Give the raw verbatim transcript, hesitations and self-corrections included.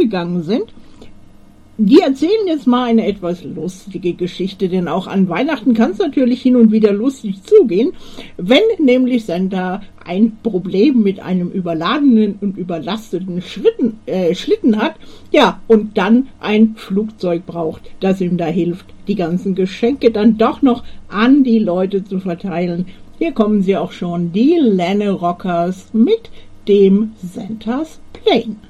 ausgegangen sind. Die erzählen jetzt mal eine etwas lustige Geschichte, denn auch an Weihnachten kann es natürlich hin und wieder lustig zugehen, wenn nämlich Santa ein Problem mit einem überladenen und überlasteten Schritten, äh, Schlitten hat, ja, und dann ein Flugzeug braucht, das ihm da hilft, die ganzen Geschenke dann doch noch an die Leute zu verteilen. Hier kommen sie auch schon, die Lenne Rockers mit dem Santa's Plane.